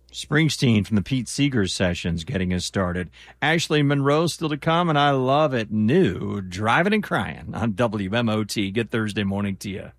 Springsteen from the Pete Seeger Sessions getting us started. Ashley Monroe still to come, and I love it. New Driving and Crying on WMOT. Good Thursday morning to you.